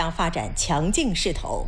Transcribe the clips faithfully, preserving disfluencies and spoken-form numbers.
将发展强劲势头。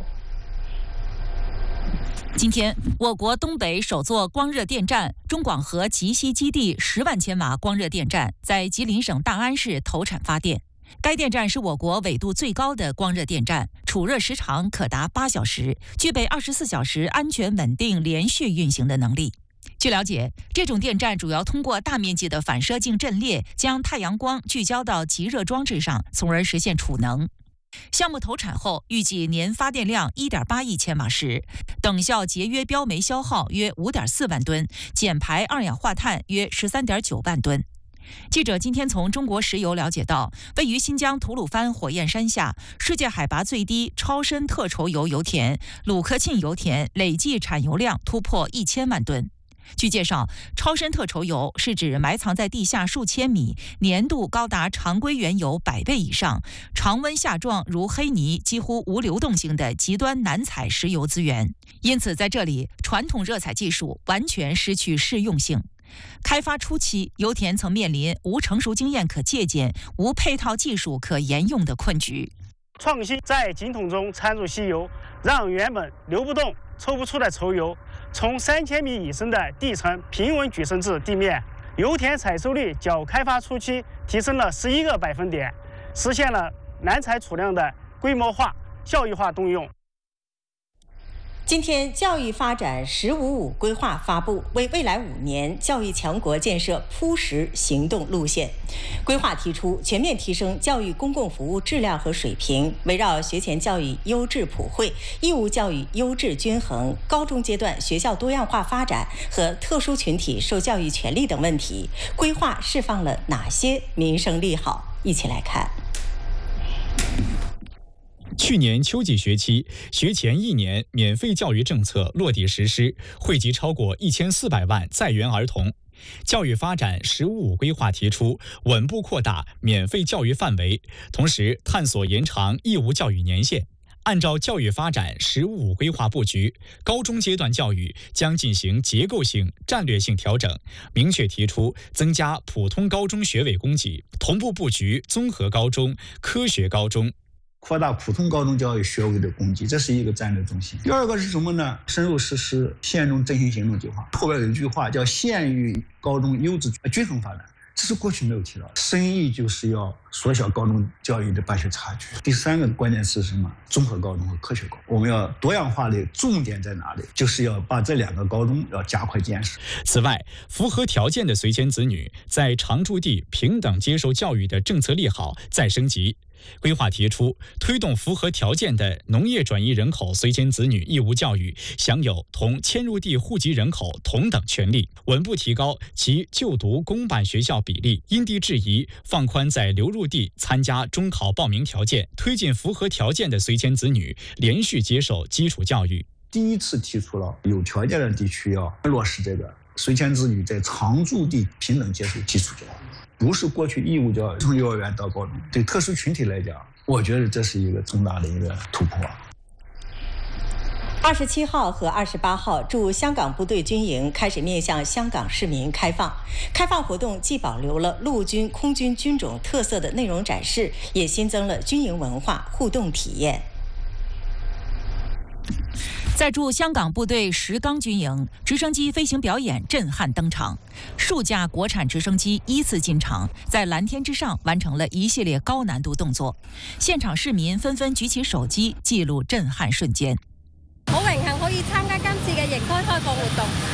今天，我国东北首座光热电站中广核吉西基地十万千瓦光热电站在吉林省大安市投产发电。该电站是我国纬度最高的光热电站，储热时长可达八小时，具备二十四小时安全稳定连续运行的能力。据了解，这种电站主要通过大面积的反射镜阵列，将太阳光聚焦到极热装置上，从而实现储能。项目投产后，预计年发电量 一点八亿千瓦时，等效节约标煤消耗约 五点四万吨，减排二氧化碳约 十三点九万吨。记者今天从中国石油了解到，位于新疆吐鲁番火焰山下，世界海拔最低超深特稠油油田鲁克沁油田累计产油量突破一千万吨。据介绍，超深特稠油是指埋藏在地下数千米，粘度高达常规原油百倍以上，常温下状如黑泥，几乎无流动性的极端难采石油资源。因此，在这里，传统热采技术完全失去适用性。开发初期，油田曾面临无成熟经验可借鉴、无配套技术可沿用的困局。 创新在井筒中掺入稀油，让原本流不动、抽不出的稠油从三千米以深的地层平稳举升至地面，油田采收率较开发初期提升了十一个百分点，实现了难采储量的规模化、效益化动用。 今天，教育发展“十五五”规划发布，为未来五年教育强国建设铺实行动路线。规划提出全面提升教育公共服务质量和水平，围绕学前教育优质普惠、义务教育优质均衡、高中阶段学校多样化发展和特殊群体受教育权利等问题，规划释放了哪些民生利好？一起来看。 去年秋季学期，学前一年免费教育政策落地实施，惠及超过一千四百万在园儿童。教育发展“十五五”规划提出，稳步扩大免费教育范围，同时探索延长义务教育年限。按照教育发展“十五五”规划布局，高中阶段教育将进行结构性、战略性调整，明确提出增加普通高中学位供给，同步布局综合高中、科学高中。 扩大普通高中教育学位的供给，这是一个战略重心。第二个是什么呢？深入实施县中振兴行动计划。后边有一句话叫“县域高中优质均衡发展”，这是过去没有提到的。深意就是要缩小高中教育的办学差距。第三个关键是什么？综合高中和科学高中，我们要多样化的重点在哪里？就是要把这两个高中要加快建设。 此外，符合条件的随迁子女在常住地平等接受教育的政策利好再升级。规划提出，推动符合条件的农业转移人口随迁子女义务教育享有同迁入地户籍人口同等权利，稳步提高其就读公办学校比例，因地制宜放宽在流入地参加中考报名条件，推进符合条件的随迁子女连续接受基础教育。 第一次提出了有条件的地区要落实这个随迁子女在常住地平等接受基础教育。不是过去义务教育从幼儿园到高中，对特殊群体来讲，我觉得这是一个重大的一个突破。 二十七号和二十八号，驻香港部队军营开始面向香港市民开放。开放活动既保留了陆军、空军军种特色的内容展示，也新增了军营文化互动体验。 在驻香港部队石冈军营，直升机飞行表演震撼登场，数架国产直升机依次进场，在蓝天之上完成了一系列高难度动作。现场市民纷纷举起手機記錄震撼瞬間。 好榮幸可以參加今次嘅營區開放活動。